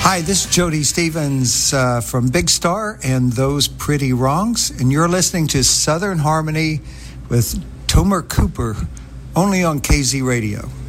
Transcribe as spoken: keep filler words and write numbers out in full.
Hi, this is Jody Stevens uh, from Big Star and Those Pretty Wrongs, and you're listening to Southern Harmony with Tomer Cooper, only on K Z Radio.